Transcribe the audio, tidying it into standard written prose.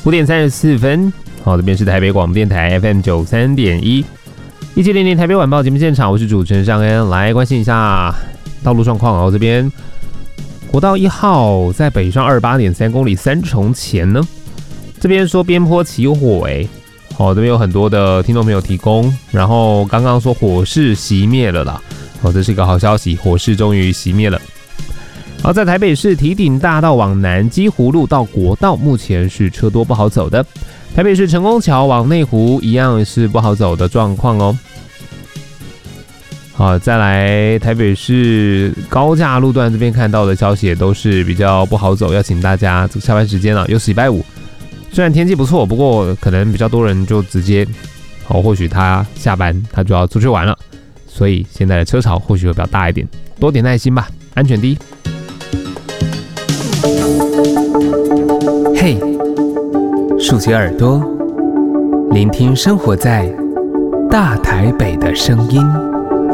5:34。好，这边是台北广播电台 FM 93.1，1700台北晚报节目现场，我是主持人尚恩，来关心一下道路状况哦。这边国道1号在北上28.3公里三重前呢，这边说边坡起火这边有很多的听众朋友提供，然后刚刚说火势熄灭了啦，这是一个好消息，火势终于熄灭了。好，在台北市堤顶大道往南基湖路到国道，目前是车多不好走的。台北市成功桥往内湖一样是不好走的状况哦。好，再来台北市高架路段这边看到的消息也都是比较不好走，要请大家这个下班时间又是礼拜五，虽然天气不错，不过可能比较多人就直接或许他下班他就要出去玩了，所以现在的车潮或许会比较大一点，多点耐心吧，安全第一。 嘿，竖起耳朵，聆听生活在大台北的声音。